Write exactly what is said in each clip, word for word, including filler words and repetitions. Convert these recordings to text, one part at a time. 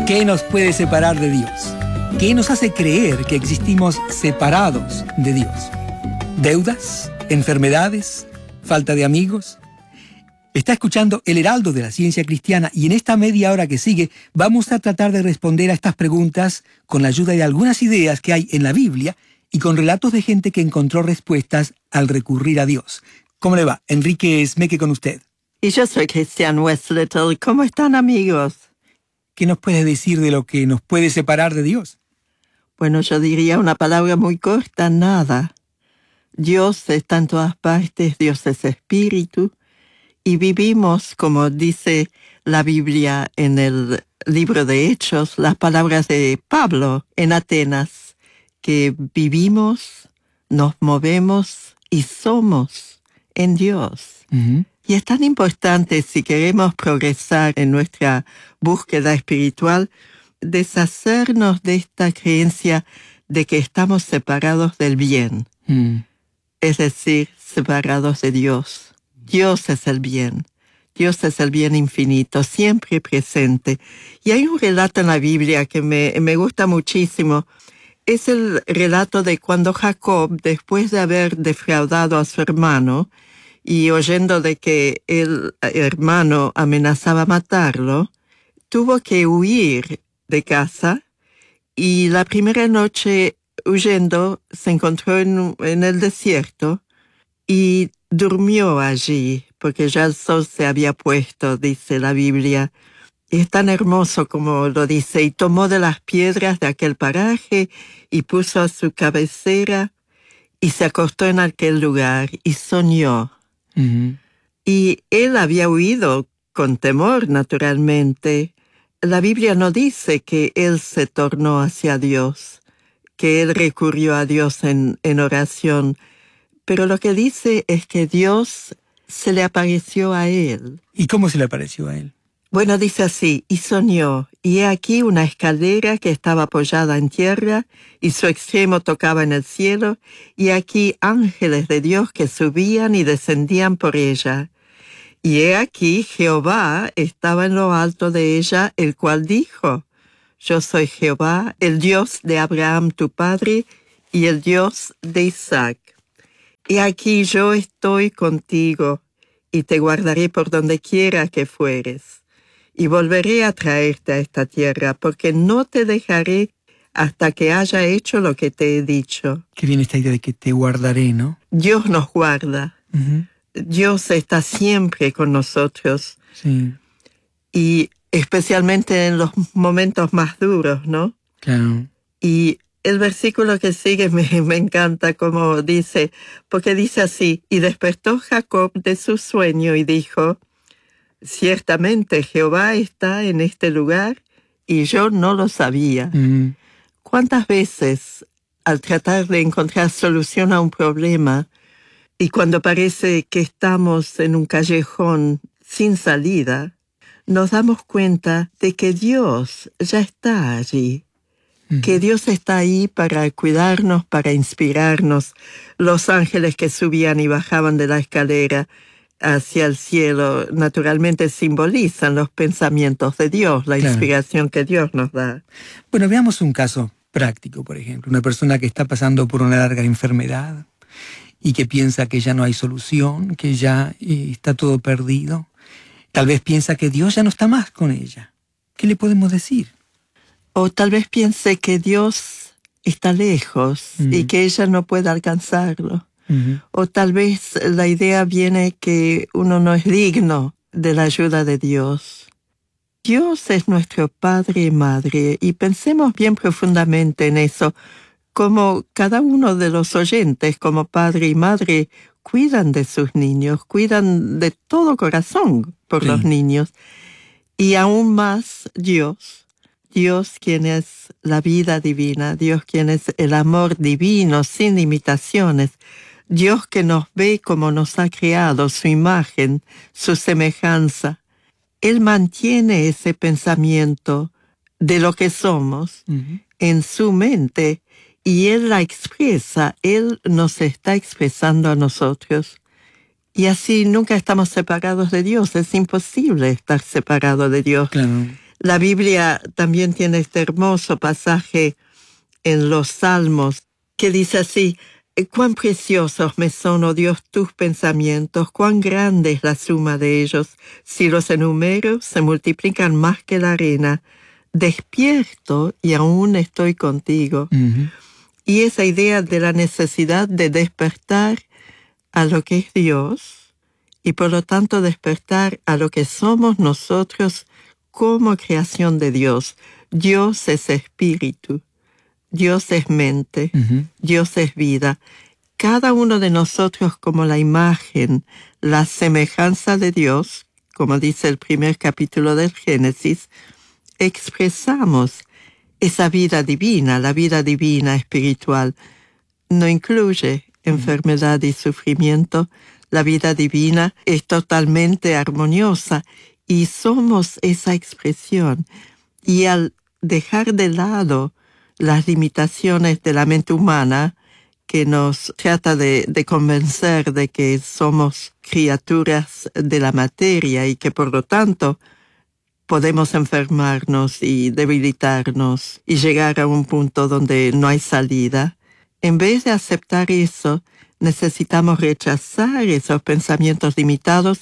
¿Qué nos puede separar de Dios? ¿Qué nos hace creer que existimos separados de Dios? ¿Deudas? ¿Enfermedades? ¿Falta de amigos? Está escuchando El Heraldo de la Ciencia Cristiana y en esta media hora que sigue vamos a tratar de responder a estas preguntas con la ayuda de algunas ideas que hay en la Biblia y con relatos de gente que encontró respuestas al recurrir a Dios. ¿Cómo le va? Enrique Esmeque con usted. Y yo soy Christian Westlettle. ¿Cómo están, amigos? ¿Qué nos puede decir de lo que nos puede separar de Dios? Bueno, yo diría una palabra muy corta, nada. Dios está en todas partes, Dios es espíritu, y vivimos, como dice la Biblia en el libro de Hechos, las palabras de Pablo en Atenas, que vivimos, nos movemos y somos en Dios. Uh-huh. Y es tan importante, si queremos progresar en nuestra búsqueda espiritual, deshacernos de esta creencia de que estamos separados del bien. Mm. Es decir, separados de Dios. Dios es el bien. Dios es el bien infinito, siempre presente. Y hay un relato en la Biblia que me, me gusta muchísimo. Es el relato de cuando Jacob, después de haber defraudado a su hermano, y oyendo de que el hermano amenazaba matarlo, tuvo que huir de casa y la primera noche huyendo se encontró en, en el desierto y durmió allí porque ya el sol se había puesto, dice la Biblia. Y es tan hermoso como lo dice, y tomó de las piedras de aquel paraje y puso a su cabecera y se acostó en aquel lugar y soñó. Uh-huh. Y él había huido con temor, naturalmente. La Biblia no dice que él se tornó hacia Dios, que él recurrió a Dios en, en oración, pero lo que dice es que Dios se le apareció a él. ¿Y cómo se le apareció a él? Bueno, dice así, y soñó, y he aquí una escalera que estaba apoyada en tierra, y su extremo tocaba en el cielo, y aquí ángeles de Dios que subían y descendían por ella. Y he aquí Jehová estaba en lo alto de ella, el cual dijo, yo soy Jehová, el Dios de Abraham tu padre, y el Dios de Isaac. Y aquí yo estoy contigo, y te guardaré por donde quiera que fueres. Y volveré a traerte a esta tierra, porque no te dejaré hasta que haya hecho lo que te he dicho. Qué bien esta idea de que te guardaré, ¿no? Dios nos guarda. Uh-huh. Dios está siempre con nosotros. Sí. Y especialmente en los momentos más duros, ¿no? Claro. Y el versículo que sigue me, me encanta como dice, porque dice así, y despertó Jacob de su sueño y dijo, ciertamente Jehová está en este lugar y yo no lo sabía. Mm. ¿Cuántas veces al tratar de encontrar solución a un problema y cuando parece que estamos en un callejón sin salida, nos damos cuenta de que Dios ya está allí? Mm. Que Dios está ahí para cuidarnos, para inspirarnos. Los ángeles que subían y bajaban de la escalera hacia el cielo, naturalmente simbolizan los pensamientos de Dios, la claro. inspiración que Dios nos da. Bueno, veamos un caso práctico, por ejemplo. Una persona que está pasando por una larga enfermedad y que piensa que ya no hay solución, que ya eh, está todo perdido. Tal vez piensa que Dios ya no está más con ella. ¿Qué le podemos decir? O tal vez piense que Dios está lejos mm. y que ella no puede alcanzarlo. Uh-huh. O tal vez la idea viene que uno no es digno de la ayuda de Dios. Dios es nuestro Padre y Madre, y pensemos bien profundamente en eso, como cada uno de los oyentes, como padre y madre, cuidan de sus niños, cuidan de todo corazón por sí. los niños. Y aún más Dios, Dios quien es la vida divina, Dios quien es el amor divino sin limitaciones, Dios que nos ve como nos ha creado, su imagen, su semejanza. Él mantiene ese pensamiento de lo que somos uh-huh. en su mente y Él la expresa, Él nos está expresando a nosotros. Y así nunca estamos separados de Dios, es imposible estar separado de Dios. Claro. La Biblia también tiene este hermoso pasaje en los Salmos que dice así: cuán preciosos me son, oh Dios, tus pensamientos, cuán grande es la suma de ellos. Si los enumero, se multiplican más que la arena. Despierto y aún estoy contigo. Ujú. Y esa idea de la necesidad de despertar a lo que es Dios y por lo tanto despertar a lo que somos nosotros como creación de Dios. Dios es espíritu, Dios es mente, Ujú. Dios es vida. Cada uno de nosotros como la imagen, la semejanza de Dios, como dice el primer capítulo del Génesis, expresamos esa vida divina, la vida divina espiritual. No incluye enfermedad y sufrimiento. La vida divina es totalmente armoniosa y somos esa expresión. Y al dejar de lado las limitaciones de la mente humana, que nos trata de, de convencer de que somos criaturas de la materia y que por lo tanto podemos enfermarnos y debilitarnos y llegar a un punto donde no hay salida. En vez de aceptar eso, necesitamos rechazar esos pensamientos limitados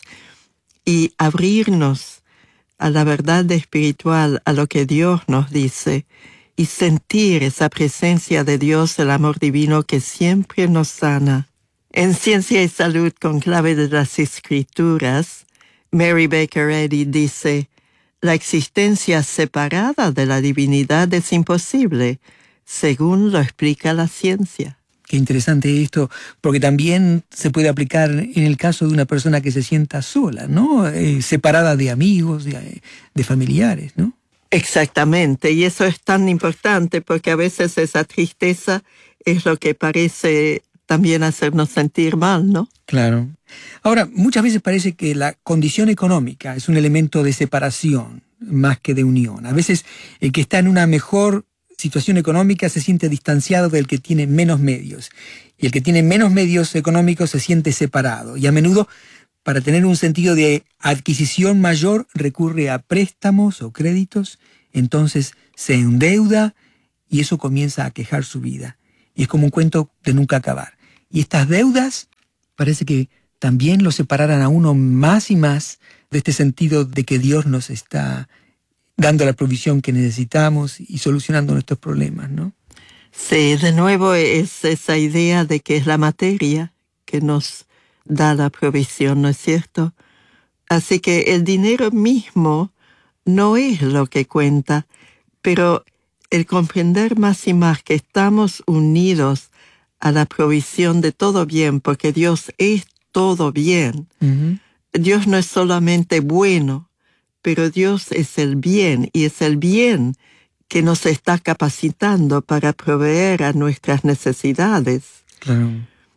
y abrirnos a la verdad espiritual, a lo que Dios nos dice, y sentir esa presencia de Dios, el amor divino que siempre nos sana. En Ciencia y Salud con clave de las Escrituras, Mary Baker Eddy dice: la existencia separada de la divinidad es imposible, según lo explica la ciencia. Qué interesante esto, porque también se puede aplicar en el caso de una persona que se sienta sola, ¿no? Eh, separada de amigos, de, de familiares, ¿no? Exactamente, y eso es tan importante porque a veces esa tristeza es lo que parece también hacernos sentir mal, ¿no? Claro. Ahora, muchas veces parece que la condición económica es un elemento de separación más que de unión. A veces el que está en una mejor situación económica se siente distanciado del que tiene menos medios, y el que tiene menos medios económicos se siente separado, y a menudo, para tener un sentido de adquisición mayor, recurre a préstamos o créditos, entonces se endeuda y eso comienza a quejar su vida. Y es como un cuento de nunca acabar. Y estas deudas parece que también lo separaran a uno más y más de este sentido de que Dios nos está dando la provisión que necesitamos y solucionando nuestros problemas, ¿no? Sí, de nuevo es esa idea de que es la materia que nos da la provisión, ¿no es cierto? Así que el dinero mismo no es lo que cuenta, pero el comprender más y más que estamos unidos a la provisión de todo bien, porque Dios es todo bien. Uh-huh. Dios no es solamente bueno, pero Dios es el bien, y es el bien que nos está capacitando para proveer a nuestras necesidades. Claro.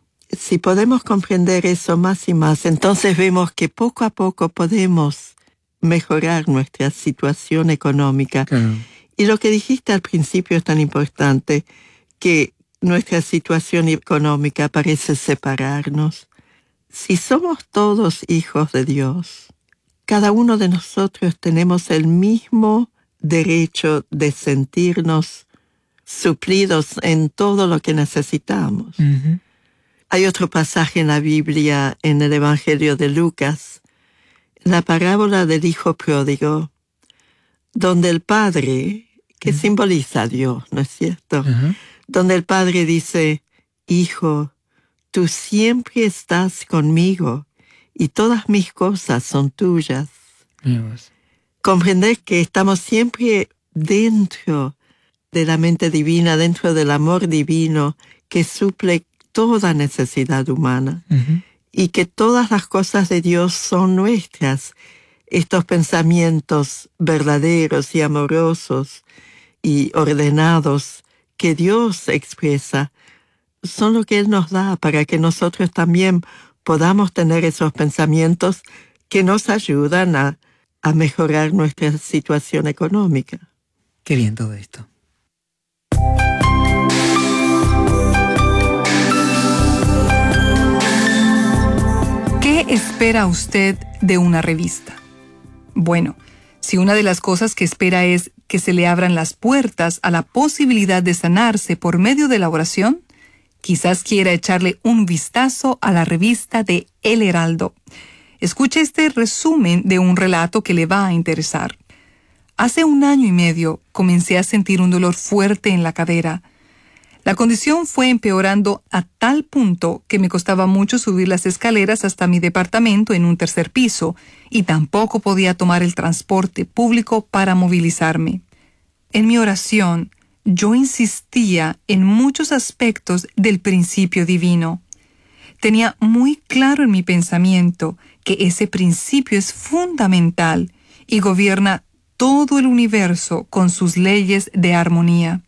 Si podemos comprender eso más y más, entonces vemos que poco a poco podemos mejorar nuestra situación económica. Claro. Y lo que dijiste al principio es tan importante, que nuestra situación económica parece separarnos. Si somos todos hijos de Dios, cada uno de nosotros tenemos el mismo derecho de sentirnos suplidos en todo lo que necesitamos. Uh-huh. Hay otro pasaje en la Biblia, en el Evangelio de Lucas, la parábola del hijo pródigo, donde el padre, que uh-huh. simboliza a Dios, ¿no es cierto? Uh-huh. Donde el padre dice: hijo, tú siempre estás conmigo y todas mis cosas son tuyas. Dios. Comprender que estamos siempre dentro de la mente divina, dentro del amor divino que suple toda necesidad humana, Uh-huh. y que todas las cosas de Dios son nuestras. Estos pensamientos verdaderos y amorosos y ordenados que Dios expresa son lo que Él nos da para que nosotros también podamos tener esos pensamientos que nos ayudan a, a mejorar nuestra situación económica. Qué bien todo esto. ¿Qué espera usted de una revista? Bueno, Si una de las cosas que espera es que se le abran las puertas a la posibilidad de sanarse por medio de la oración, quizás quiera echarle un vistazo a la revista de El Heraldo. Escuche este resumen de un relato que le va a interesar. Hace un año y medio comencé a sentir un dolor fuerte en la cadera. La condición fue empeorando a tal punto que me costaba mucho subir las escaleras hasta mi departamento en un tercer piso y tampoco podía tomar el transporte público para movilizarme. En mi oración, yo insistía en muchos aspectos del principio divino. Tenía muy claro en mi pensamiento que ese principio es fundamental y gobierna todo el universo con sus leyes de armonía.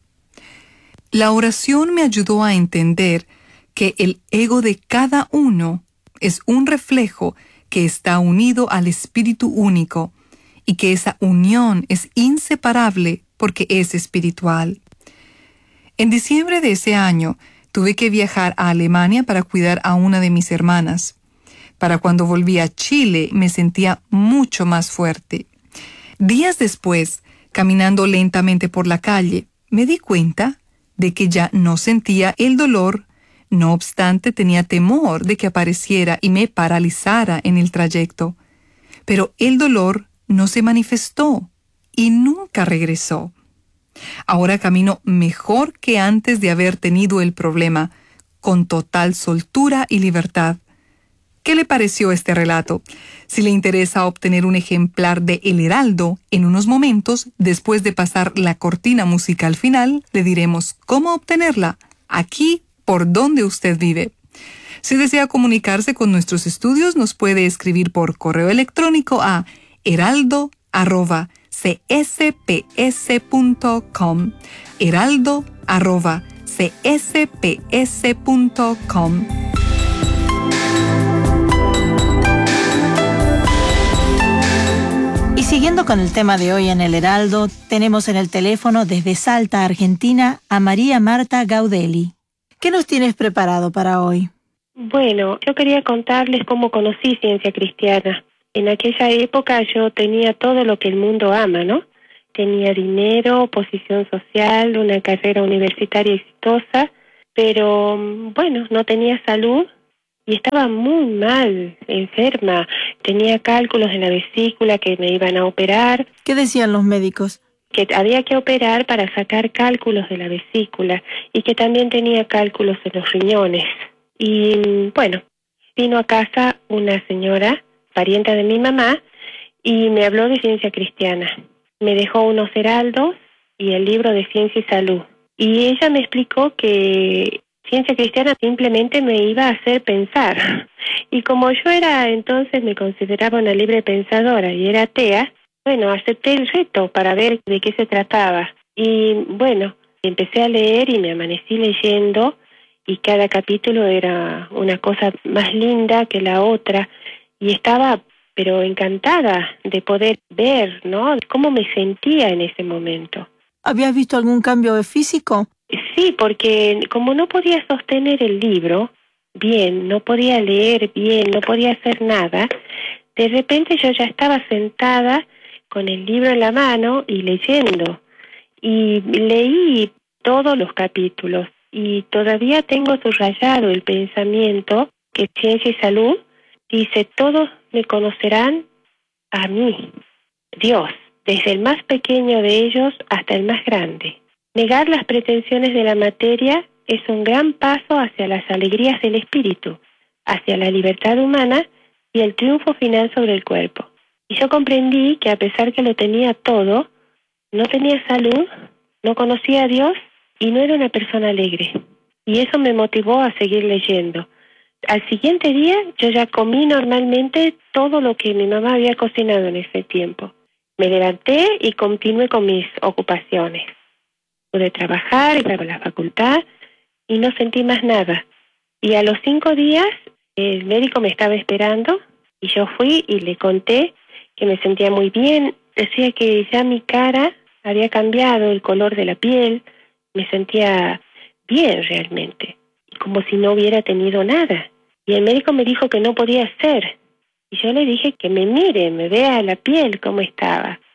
La oración me ayudó a entender que el ego de cada uno es un reflejo que está unido al Espíritu único y que esa unión es inseparable porque es espiritual. En diciembre de ese año tuve que viajar a Alemania para cuidar a una de mis hermanas. Para cuando volví a Chile me sentía mucho más fuerte. Días después, caminando lentamente por la calle, me di cuenta de que ya no sentía el dolor, no obstante tenía temor de que apareciera y me paralizara en el trayecto. Pero el dolor no se manifestó y nunca regresó. Ahora camino mejor que antes de haber tenido el problema, con total soltura y libertad. ¿Qué le pareció este relato? Si le interesa obtener un ejemplar de El Heraldo, en unos momentos, después de pasar la cortina musical final, le diremos cómo obtenerla, aquí por donde usted vive. Si desea comunicarse con nuestros estudios, nos puede escribir por correo electrónico a heraldo arroba c s p s punto com, heraldo arroba c s p s punto com. Y siguiendo con el tema de hoy en El Heraldo, tenemos en el teléfono desde Salta, Argentina, a María Marta Gaudelli. ¿Qué nos tienes preparado para hoy? Bueno, yo quería contarles cómo conocí Ciencia Cristiana. En aquella época yo tenía todo lo que el mundo ama, ¿no? Tenía dinero, posición social, una carrera universitaria exitosa, pero bueno, no tenía salud y estaba muy mal, enferma. Tenía cálculos en la vesícula que me iban a operar. ¿Qué decían los médicos? Que había que operar para sacar cálculos de la vesícula y que también tenía cálculos en los riñones. Y bueno, vino a casa una señora, parienta de mi mamá, y me habló de Ciencia Cristiana. Me dejó unos heraldos y el libro de Ciencia y Salud. Y ella me explicó que Ciencia Cristiana simplemente me iba a hacer pensar. Y como yo era entonces, me consideraba una libre pensadora y era atea, bueno, acepté el reto para ver de qué se trataba. Y bueno, empecé a leer y me amanecí leyendo y cada capítulo era una cosa más linda que la otra. Y estaba, pero encantada de poder ver, ¿no?, cómo me sentía en ese momento. ¿Habías visto algún cambio físico? Sí, porque como no podía sostener el libro bien, no podía leer bien, no podía hacer nada, de repente yo ya estaba sentada con el libro en la mano y leyendo. Y leí todos los capítulos y todavía tengo subrayado el pensamiento que Ciencia y Salud dice: todos me conocerán a mí, Dios, desde el más pequeño de ellos hasta el más grande. Negar las pretensiones de la materia es un gran paso hacia las alegrías del espíritu, hacia la libertad humana y el triunfo final sobre el cuerpo. Y yo comprendí que a pesar que lo tenía todo, no tenía salud, no conocía a Dios y no era una persona alegre. Y eso me motivó a seguir leyendo. Al siguiente día yo ya comí normalmente todo lo que mi mamá había cocinado en ese tiempo. Me levanté y continué con mis ocupaciones. Pude trabajar, ir a la facultad y no sentí más nada. Y a los cinco días el médico me estaba esperando y yo fui y le conté que me sentía muy bien. Decía que ya mi cara había cambiado, el color de la piel, me sentía bien realmente, como si no hubiera tenido nada. Y el médico me dijo que no podía ser. Y yo le dije que me mire, me vea la piel cómo estaba.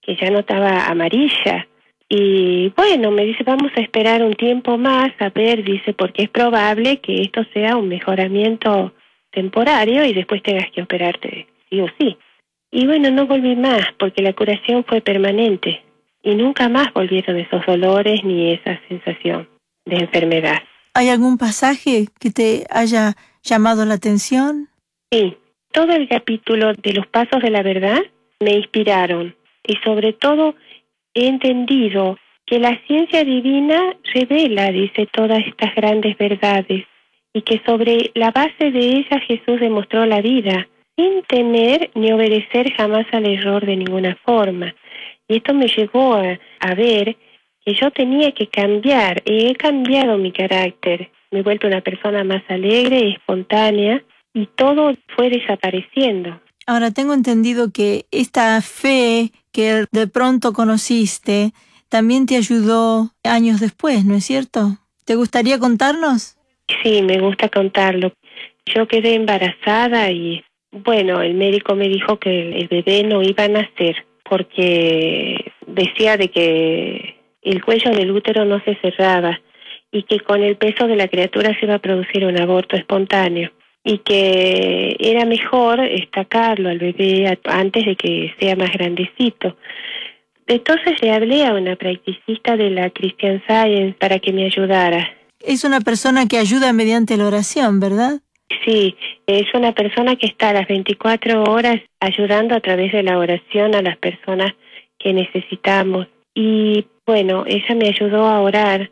que ya no estaba amarilla. Y bueno, me dice, vamos a esperar un tiempo más, a ver, dice, porque es probable que esto sea un mejoramiento temporario y después tengas que operarte, sí o sí. Y bueno, no volví más, porque la curación fue permanente. Y nunca más volvieron esos dolores ni esa sensación de enfermedad. ¿Hay algún pasaje que te haya llamado la atención? Sí, todo el capítulo de los pasos de la verdad me inspiraron. Y sobre todo he entendido que la ciencia divina revela, dice, todas estas grandes verdades. Y que sobre la base de ellas Jesús demostró la vida, sin temer ni obedecer jamás al error de ninguna forma. Y esto me llevó a, a ver que yo tenía que cambiar, y he cambiado mi carácter. Me he vuelto una persona más alegre y espontánea, y todo fue desapareciendo. Ahora, tengo entendido que esta fe que de pronto conociste también te ayudó años después, ¿no es cierto? ¿Te gustaría contarnos? Sí, me gusta contarlo. Yo quedé embarazada y, bueno, el médico me dijo que el bebé no iba a nacer, porque decía de que el cuello del útero no se cerraba y que con el peso de la criatura se iba a producir un aborto espontáneo y que era mejor estacarlo al bebé antes de que sea más grandecito. Entonces le hablé a una practicista de la Christian Science para que me ayudara. Es una persona que ayuda mediante la oración, ¿verdad? Sí, es una persona que está a las veinticuatro horas ayudando a través de la oración a las personas que necesitamos. Y bueno, ella me ayudó a orar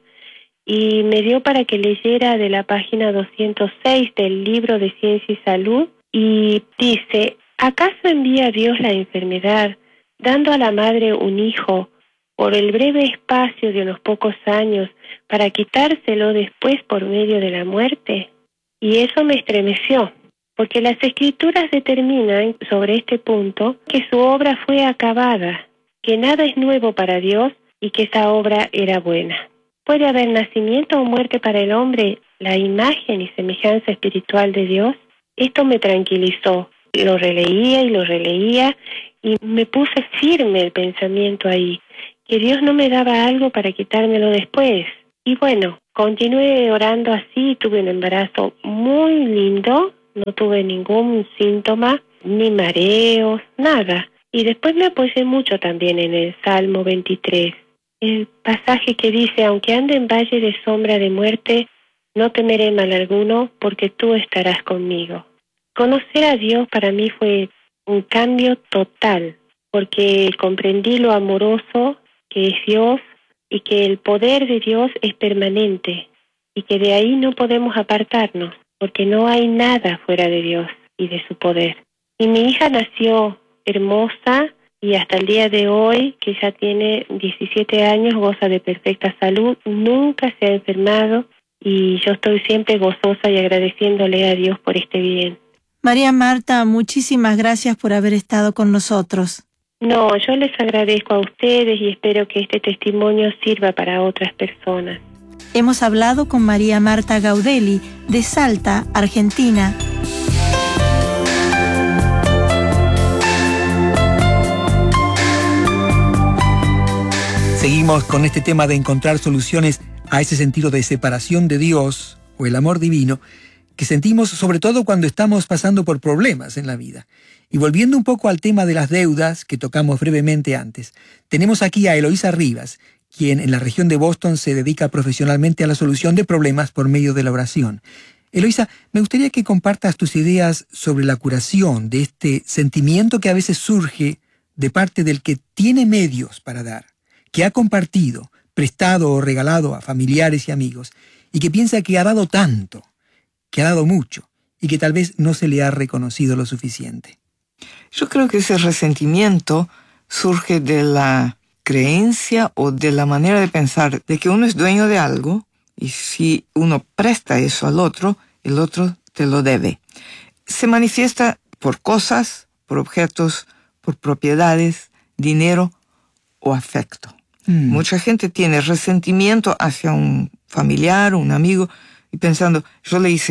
y me dio para que leyera de la página doscientos seis del libro de Ciencia y Salud, y dice: ¿acaso envía Dios la enfermedad, dando a la madre un hijo por el breve espacio de unos pocos años para quitárselo después por medio de la muerte? Y eso me estremeció, porque las Escrituras determinan sobre este punto que su obra fue acabada, que nada es nuevo para Dios y que esa obra era buena. ¿Puede haber nacimiento o muerte para el hombre, la imagen y semejanza espiritual de Dios? Esto me tranquilizó. Lo releía y lo releía y me puse firme el pensamiento ahí, que Dios no me daba algo para quitármelo después. Y bueno, continué orando así, tuve un embarazo muy lindo, no tuve ningún síntoma, ni mareos, nada. Y después me apoyé mucho también en el Salmo veintitrés. El pasaje que dice: aunque ande en valle de sombra de muerte, no temeré mal alguno, porque tú estarás conmigo. Conocer a Dios para mí fue un cambio total, porque comprendí lo amoroso que es Dios y que el poder de Dios es permanente y que de ahí no podemos apartarnos, porque no hay nada fuera de Dios y de su poder. Y mi hija nació hermosa, y hasta el día de hoy, que ya tiene diecisiete años, goza de perfecta salud, nunca se ha enfermado, y yo estoy siempre gozosa y agradeciéndole a Dios por este bien. María Marta, muchísimas gracias por haber estado con nosotros. No, yo les agradezco a ustedes y espero que este testimonio sirva para otras personas. Hemos hablado con María Marta Gaudelli, de Salta, Argentina. Seguimos con este tema de encontrar soluciones a ese sentido de separación de Dios o el amor divino que sentimos sobre todo cuando estamos pasando por problemas en la vida. Y volviendo un poco al tema de las deudas que tocamos brevemente antes, tenemos aquí a Eloísa Rivas, quien en la región de Boston se dedica profesionalmente a la solución de problemas por medio de la oración. Eloísa, me gustaría que compartas tus ideas sobre la curación de este sentimiento que a veces surge de parte del que tiene medios para dar, que ha compartido, prestado o regalado a familiares y amigos, y que piensa que ha dado tanto, que ha dado mucho, y que tal vez no se le ha reconocido lo suficiente. Yo creo que ese resentimiento surge de la creencia o de la manera de pensar de que uno es dueño de algo, y si uno presta eso al otro, el otro te lo debe. Se manifiesta por cosas, por objetos, por propiedades, dinero o afecto. Mm. Mucha gente tiene resentimiento hacia un familiar o un amigo y pensando, yo le hice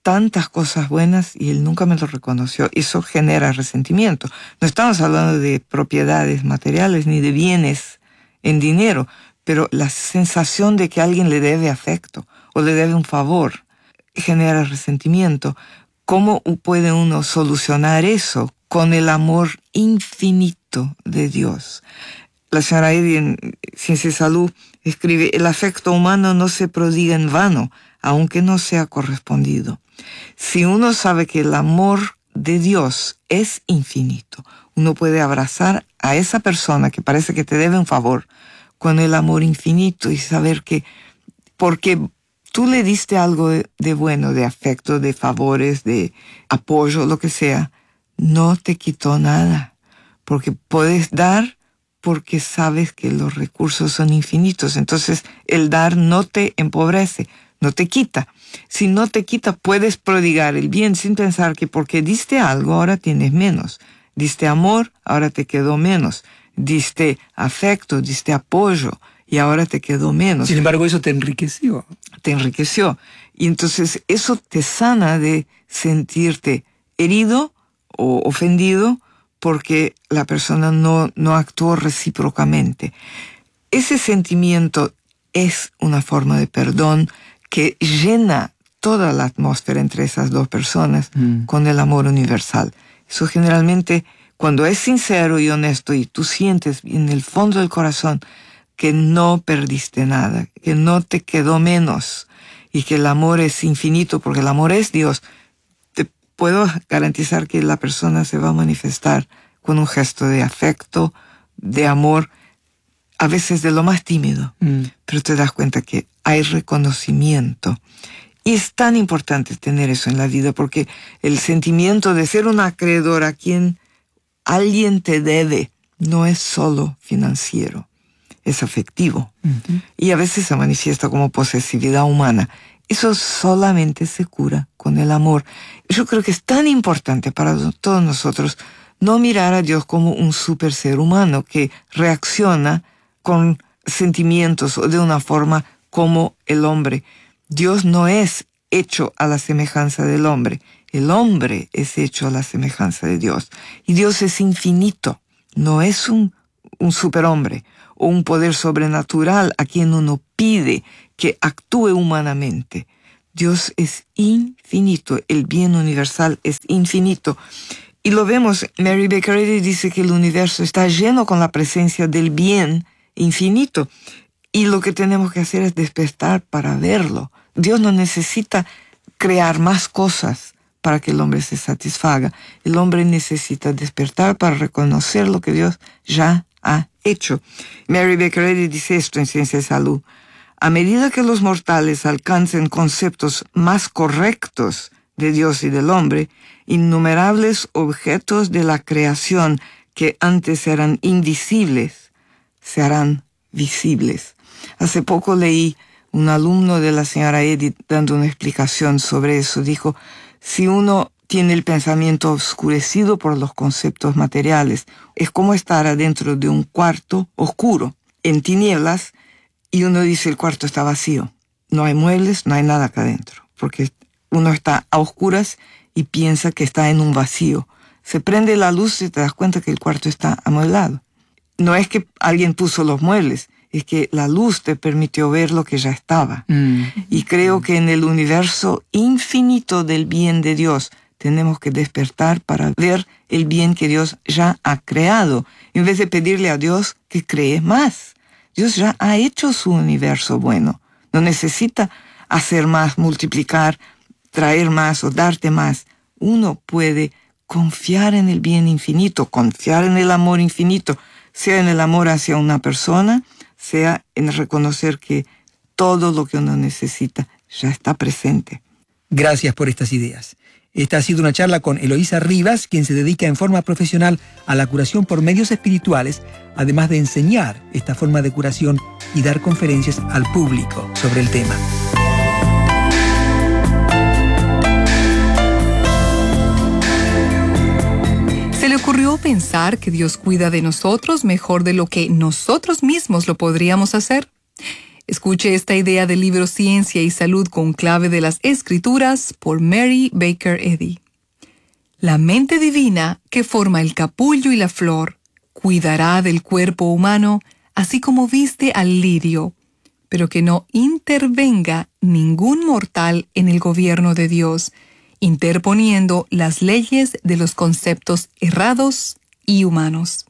tantas cosas buenas y él nunca me lo reconoció. Eso genera resentimiento. No estamos hablando de propiedades materiales ni de bienes en dinero, pero la sensación de que alguien le debe afecto o le debe un favor genera resentimiento. ¿Cómo puede uno solucionar eso? Con el amor infinito de Dios. La señora Eddy en Ciencia y Salud escribe: el afecto humano no se prodiga en vano, aunque no sea correspondido. Si uno sabe que el amor de Dios es infinito, uno puede abrazar a esa persona que parece que te debe un favor con el amor infinito y saber que porque tú le diste algo de, de bueno, de afecto, de favores, de apoyo, lo que sea, no te quitó nada, porque puedes dar porque sabes que los recursos son infinitos. Entonces el dar no te empobrece, no te quita. Si no te quita, puedes prodigar el bien sin pensar que porque diste algo, ahora tienes menos. Diste amor, ahora te quedó menos. Diste afecto, diste apoyo, y ahora te quedó menos. Sin embargo, eso te enriqueció. Te enriqueció. Y entonces eso te sana de sentirte herido o ofendido porque la persona no, no actuó recíprocamente. Ese sentimiento es una forma de perdón que llena toda la atmósfera entre esas dos personas mm. con el amor universal. Eso generalmente, cuando es sincero y honesto y tú sientes en el fondo del corazón que no perdiste nada, que no te quedó menos y que el amor es infinito porque el amor es Dios, te puedo garantizar que la persona se va a manifestar con un gesto de afecto, de amor, a veces de lo más tímido, mm. pero te das cuenta que hay reconocimiento. Y es tan importante tener eso en la vida porque el sentimiento de ser un acreedor a quien alguien te debe no es solo financiero, es afectivo. Uh-huh. Y a veces se manifiesta como posesividad humana. Eso solamente se cura con el amor. Yo creo que es tan importante para todos nosotros no mirar a Dios como un super ser humano que reacciona con sentimientos o de una forma como el hombre. Dios no es hecho a la semejanza del hombre. El hombre es hecho a la semejanza de Dios. Y Dios es infinito. No es un, un superhombre o un poder sobrenatural a quien uno pide que actúe humanamente. Dios es infinito. El bien universal es infinito. Y lo vemos, Mary Baker Eddy dice que el universo está lleno con la presencia del bien infinito. Y lo que tenemos que hacer es despertar para verlo. Dios no necesita crear más cosas para que el hombre se satisfaga. El hombre necesita despertar para reconocer lo que Dios ya ha hecho. Mary Baker Eddy dice esto en Ciencia y Salud. A medida que los mortales alcancen conceptos más correctos de Dios y del hombre, innumerables objetos de la creación que antes eran invisibles se harán visibles. Hace poco leí un alumno de la señora Eddy dando una explicación sobre eso. Dijo, si uno tiene el pensamiento oscurecido por los conceptos materiales, es como estar adentro de un cuarto oscuro, en tinieblas, y uno dice el cuarto está vacío. No hay muebles, no hay nada acá adentro, porque uno está a oscuras y piensa que está en un vacío. Se prende la luz y te das cuenta que el cuarto está amueblado. No es que alguien puso los muebles, es que la luz te permitió ver lo que ya estaba. Mm. Y creo que en el universo infinito del bien de Dios tenemos que despertar para ver el bien que Dios ya ha creado, en vez de pedirle a Dios que cree más. Dios ya ha hecho su universo bueno. No necesita hacer más, multiplicar, traer más o darte más. Uno puede confiar en el bien infinito, confiar en el amor infinito, sea en el amor hacia una persona, sea en reconocer que todo lo que uno necesita ya está presente. Gracias por estas ideas. Esta ha sido una charla con Eloísa Rivas, quien se dedica en forma profesional a la curación por medios espirituales, además de enseñar esta forma de curación y dar conferencias al público sobre el tema. ¿Se le ocurrió pensar que Dios cuida de nosotros mejor de lo que nosotros mismos lo podríamos hacer? Escuche esta idea del libro Ciencia y Salud con clave de las Escrituras por Mary Baker Eddy. La mente divina que forma el capullo y la flor cuidará del cuerpo humano, así como viste al lirio, pero que no intervenga ningún mortal en el gobierno de Dios, interponiendo las leyes de los conceptos errados y humanos.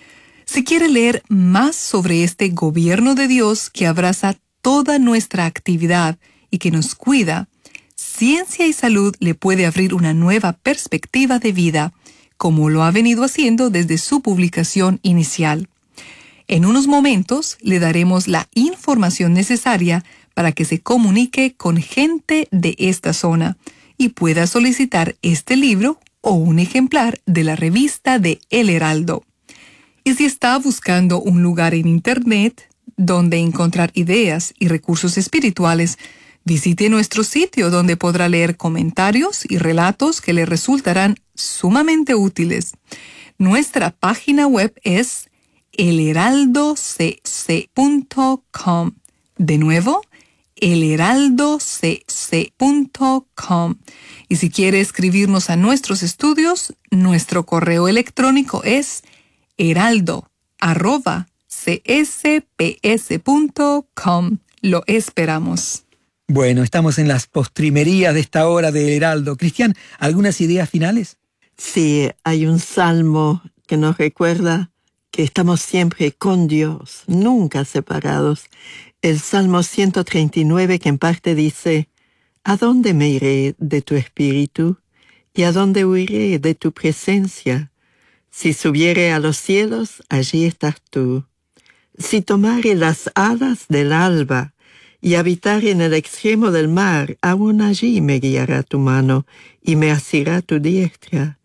Si quiere leer más sobre este gobierno de Dios que abraza toda nuestra actividad y que nos cuida, Ciencia y Salud le puede abrir una nueva perspectiva de vida, como lo ha venido haciendo desde su publicación inicial. En unos momentos le daremos la información necesaria para que se comunique con gente de esta zona y pueda solicitar este libro o un ejemplar de la revista de El Heraldo. Y si está buscando un lugar en Internet donde encontrar ideas y recursos espirituales, visite nuestro sitio donde podrá leer comentarios y relatos que le resultarán sumamente útiles. Nuestra página web es el heraldo c c punto com. De nuevo, el heraldo c c punto com. Y si quiere escribirnos a nuestros estudios, nuestro correo electrónico es heraldo arroba c s p s punto com. Lo esperamos. Bueno, estamos en las postrimerías de esta hora de Heraldo. Cristian, ¿algunas ideas finales? Sí, hay un salmo que nos recuerda que estamos siempre con Dios, nunca separados. El Salmo ciento treinta y nueve, que en parte dice: ¿A dónde me iré de tu espíritu? ¿Y a dónde huiré de tu presencia? Si subiere a los cielos, allí estás tú. Si tomare las alas del alba y habitare en el extremo del mar, aún allí me guiará tu mano y me asirá tu diestra.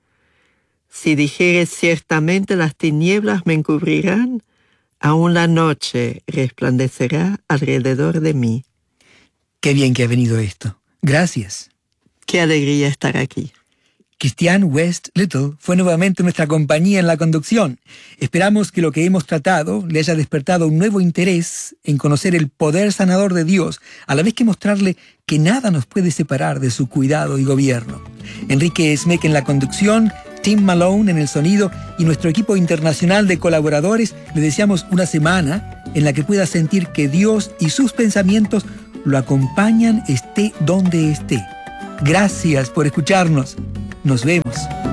Si dijere ciertamente las tinieblas me encubrirán, aún la noche resplandecerá alrededor de mí. Qué bien que ha venido esto. Gracias. Qué alegría estar aquí. Christiane West Little fue nuevamente nuestra compañía en la conducción. Esperamos que lo que hemos tratado le haya despertado un nuevo interés en conocer el poder sanador de Dios, a la vez que mostrarle que nada nos puede separar de su cuidado y gobierno. Enrique Esmeck en la conducción, Tim Malone en el sonido y nuestro equipo internacional de colaboradores le deseamos una semana en la que pueda sentir que Dios y sus pensamientos lo acompañan esté donde esté. Gracias por escucharnos. Nos vemos.